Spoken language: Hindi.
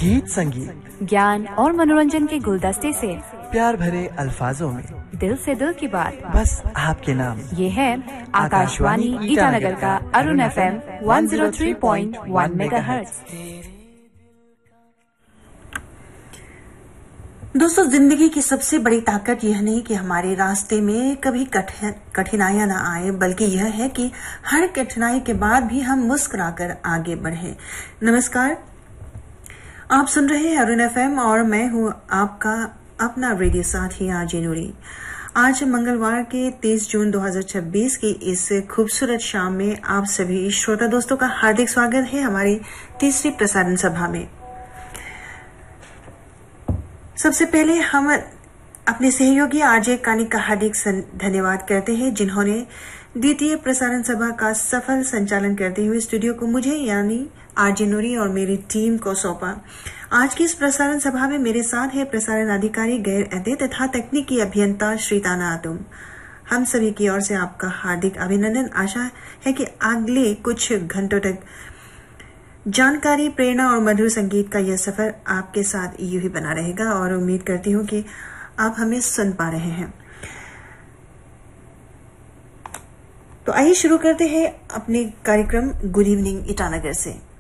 गीत संगीत, ज्ञान और मनोरंजन के गुलदस्ते से प्यार भरे अल्फाजों में दिल से दिल की बात, बस आपके नाम। ये है आकाशवाणी ईटानगर का अरुण FM 103.1 मेगाहर्ट्ज। दोस्तों, जिंदगी की सबसे बड़ी ताकत यह नहीं कि हमारे रास्ते में कभी कठिनाइयां ना आए, बल्कि यह है कि हर कठिनाई के बाद भी हम मुस्कुराकर आगे बढ़े। नमस्कार, आप सुन रहे हैं अरुण FM और मैं हूं आपका अपना रेडियो साथी आरजे नूरी। आज मंगलवार के 30 जून 2026 की इस खूबसूरत शाम में आप सभी श्रोता दोस्तों का हार्दिक स्वागत है हमारी तीसरी प्रसारण सभा में। सबसे पहले हम अपने सहयोगी आरजे कानिक का हार्दिक धन्यवाद करते हैं, जिन्होंने द्वितीय प्रसारण सभा का सफल संचालन करते हुए स्टूडियो को मुझे यानी आरजे नूरी और मेरी टीम को सौंपा। आज की इस प्रसारण सभा में मेरे साथ है प्रसारण अधिकारी गैर अदे तथा तकनीकी अभियंता श्रीताना आतुम। हम सभी की ओर से आपका हार्दिक अभिनंदन। आशा है कि अगले कुछ घंटों तक जानकारी, प्रेरणा और मधुर संगीत का यह सफर आपके साथ यूं ही बना रहेगा और उम्मीद करती हूं कि आप हमें सुन पा रहे हैं। तो आइए शुरू करते हैं अपने कार्यक्रम गुड इवनिंग ईटानगर से।